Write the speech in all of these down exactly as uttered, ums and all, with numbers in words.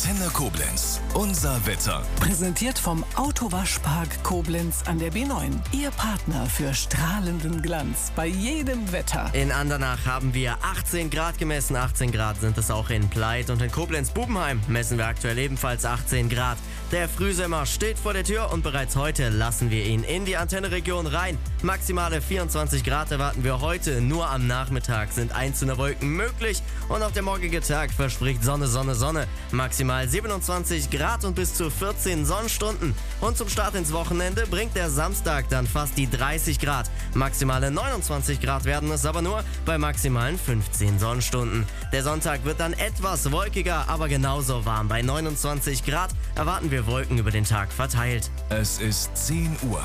Antenne Koblenz. Unser Wetter. Präsentiert vom Autowaschpark Koblenz an der B neun. Ihr Partner für strahlenden Glanz bei jedem Wetter. In Andernach haben wir achtzehn Grad gemessen. achtzehn Grad sind es auch in Pleit. Und in Koblenz-Bubenheim messen wir aktuell ebenfalls achtzehn Grad. Der Frühsommer steht vor der Tür und bereits heute lassen wir ihn in die Antenneregion rein. Maximale vierundzwanzig Grad erwarten wir heute. Nur am Nachmittag sind einzelne Wolken möglich. Und auch der morgige Tag verspricht Sonne, Sonne, Sonne. Maximal siebenundzwanzig Grad und bis zu vierzehn Sonnenstunden. Und zum Start ins Wochenende bringt der Samstag dann fast die dreißig Grad. Maximale neunundzwanzig Grad werden es aber nur bei maximalen fünfzehn Sonnenstunden. Der Sonntag wird dann etwas wolkiger, aber genauso warm. Bei neunundzwanzig Grad erwarten wir Wolken über den Tag verteilt. Es ist zehn Uhr.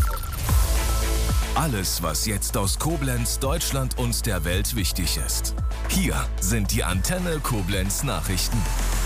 Alles, was jetzt aus Koblenz, Deutschland und der Welt wichtig ist. Hier sind die Antenne Koblenz Nachrichten.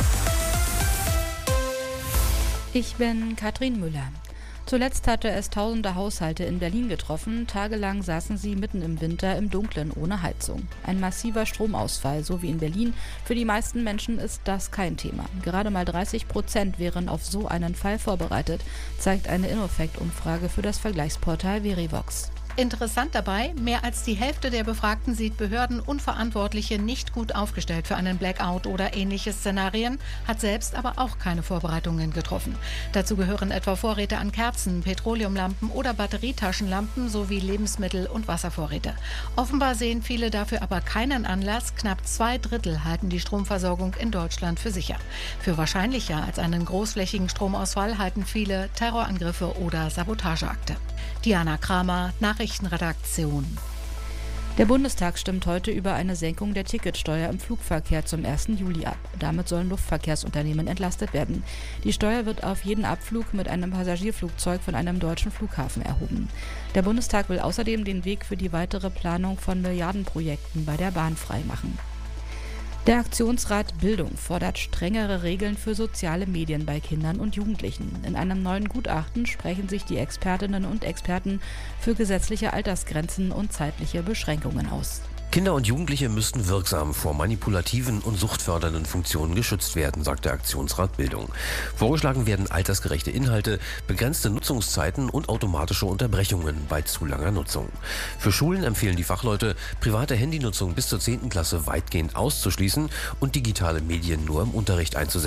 Ich bin Katrin Müller. Zuletzt hatte es tausende Haushalte in Berlin getroffen. Tagelang saßen sie mitten im Winter im Dunkeln ohne Heizung. Ein massiver Stromausfall, so wie in Berlin. Für die meisten Menschen ist das kein Thema. Gerade mal dreißig Prozent wären auf so einen Fall vorbereitet, zeigt eine Innofect-Umfrage für das Vergleichsportal Verivox. Interessant dabei, mehr als die Hälfte der Befragten sieht Behörden und Verantwortliche nicht gut aufgestellt für einen Blackout oder ähnliche Szenarien, hat selbst aber auch keine Vorbereitungen getroffen. Dazu gehören etwa Vorräte an Kerzen, Petroleumlampen oder Batterietaschenlampen sowie Lebensmittel- und Wasservorräte. Offenbar sehen viele dafür aber keinen Anlass. Knapp zwei Drittel halten die Stromversorgung in Deutschland für sicher. Für wahrscheinlicher als einen großflächigen Stromausfall halten viele Terrorangriffe oder Sabotageakte. Diana Kramer, Nachrichtenredaktion. Der Bundestag stimmt heute über eine Senkung der Ticketsteuer im Flugverkehr zum ersten Juli ab. Damit sollen Luftverkehrsunternehmen entlastet werden. Die Steuer wird auf jeden Abflug mit einem Passagierflugzeug von einem deutschen Flughafen erhoben. Der Bundestag will außerdem den Weg für die weitere Planung von Milliardenprojekten bei der Bahn freimachen. Der Aktionsrat Bildung fordert strengere Regeln für soziale Medien bei Kindern und Jugendlichen. In einem neuen Gutachten sprechen sich die Expertinnen und Experten für gesetzliche Altersgrenzen und zeitliche Beschränkungen aus. Kinder und Jugendliche müssten wirksam vor manipulativen und suchtfördernden Funktionen geschützt werden, sagt der Aktionsrat Bildung. Vorgeschlagen werden altersgerechte Inhalte, begrenzte Nutzungszeiten und automatische Unterbrechungen bei zu langer Nutzung. Für Schulen empfehlen die Fachleute, private Handynutzung bis zur zehnten Klasse weitgehend auszuschließen und digitale Medien nur im Unterricht einzusetzen.